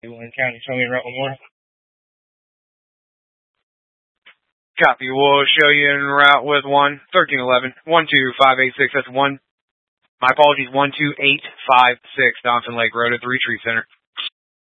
Warren County, show me in route 1 more. Copy. We'll show you en route with 1311, 12586. That's 1. My apologies, 12856, Donphan Lake Road at the Retreat Center.